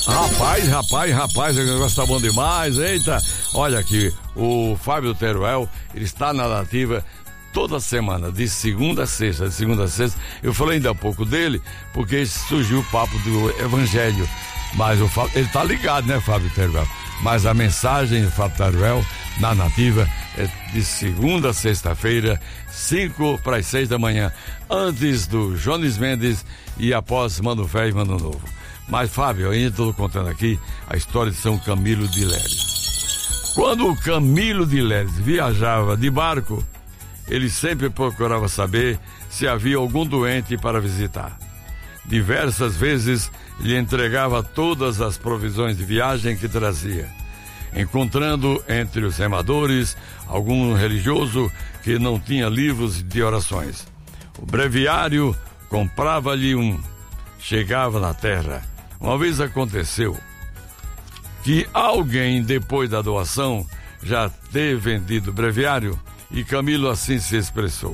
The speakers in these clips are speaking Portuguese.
Rapaz, o negócio tá bom demais, eita. Olha aqui, o Fábio Teruel, ele está na Nativa toda semana, de segunda a sexta. Eu falei ainda há pouco dele, porque surgiu o papo do Evangelho. Mas o Fábio, ele tá ligado, né, Fábio Teruel? Mas a mensagem do Fábio Teruel na Nativa é de segunda a sexta-feira, 5 para as 6 da manhã, antes do Jones Mendes e após Mano Velho e Mano Novo. Mas, Fábio, eu ainda estou contando aqui a história de São Camilo de Leles. Quando o Camilo de Leles viajava de barco, ele sempre procurava saber se havia algum doente para visitar. Diversas vezes lhe entregava todas as provisões de viagem que trazia, encontrando entre os remadores algum religioso que não tinha livros de orações. O breviário comprava-lhe um. Chegava na terra. Uma vez aconteceu que alguém, depois da doação, já ter vendido o breviário, e Camilo assim se expressou: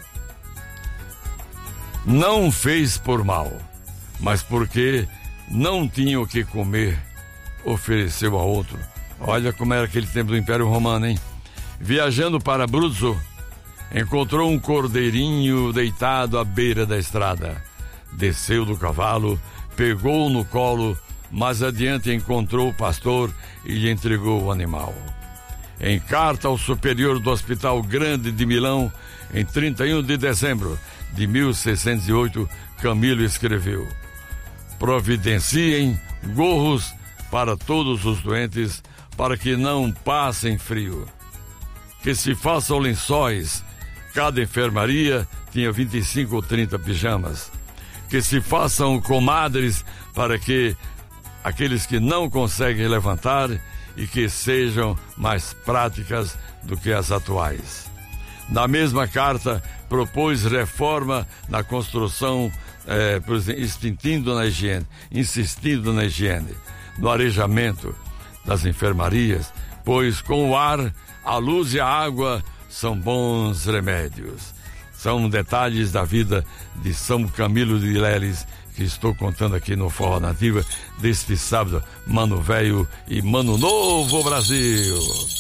não fez por mal, mas porque não tinha o que comer, ofereceu a outro. Olha como era aquele tempo do Império Romano, hein? Viajando para Abruzzo, encontrou um cordeirinho deitado à beira da estrada. Desceu do cavalo, pegou-o no colo, mais adiante encontrou o pastor e lhe entregou o animal. Em carta ao superior do Hospital Grande de Milão, em 31 de dezembro de 1608, Camilo escreveu: providenciem gorros para todos os doentes, para que não passem frio. Que se façam lençóis, cada enfermaria tinha 25 ou 30 pijamas. Que se façam comadres para que aqueles que não conseguem levantar, e que sejam mais práticas do que as atuais. Na mesma carta, propôs reforma na construção, insistindo na higiene, no arejamento das enfermarias, pois com o ar, a luz e a água são bons remédios. São detalhes da vida de São Camilo de Leles que estou contando aqui no Forró Nativa deste sábado. Mano Velho e Mano Novo, Brasil!